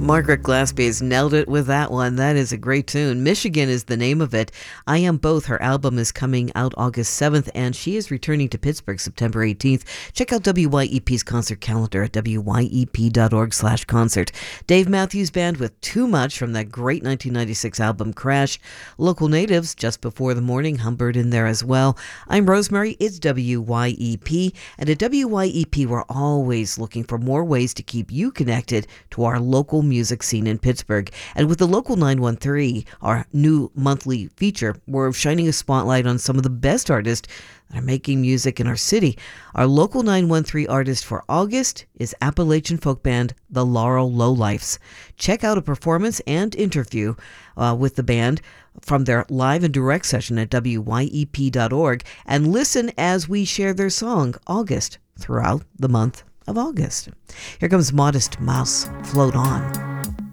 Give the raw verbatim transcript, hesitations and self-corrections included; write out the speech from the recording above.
Margaret Glaspie has nailed it with that one. That is a great tune. Michigan is the name of it. I Am Both. Her album is coming out August seventh, and she is returning to Pittsburgh September eighteenth. Check out W Y E P's concert calendar at W Y E P dot org slash concert. Dave Matthews Band with Too Much from that great nineteen ninety-six album Crash. Local Natives, Just Before the Morning, Humbird in there as well. I'm Rosemary. It's W Y E P. And at W Y E P, we're always looking for more ways to keep you connected to our local music scene in Pittsburgh. And with the Local nine one three, our new monthly feature, we're shining a spotlight on some of the best artists that are making music in our city. Our Local nine one three artist for August is Appalachian folk band The Laurel Lowlifes. Check out a performance and interview uh, with the band from their live and direct session at W Y E P dot org and listen as we share their song, August, throughout the month of August. Here comes Modest Mouse, Float On.